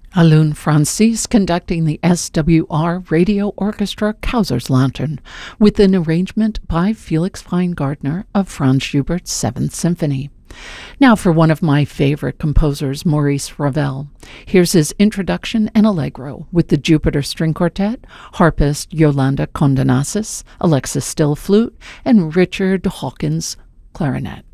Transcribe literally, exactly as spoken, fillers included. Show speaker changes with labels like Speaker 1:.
Speaker 1: Alun Francis conducting the S W R Radio Orchestra Kaiserslautern with an arrangement by Felix Weingartner of Franz Schubert's Seventh Symphony. Now for one of my favorite composers, Maurice Ravel. Here's his introduction and allegro with the Jupiter String Quartet, harpist Yolanda Condonasis, Alexis Still flute, and Richard Hawkins clarinet.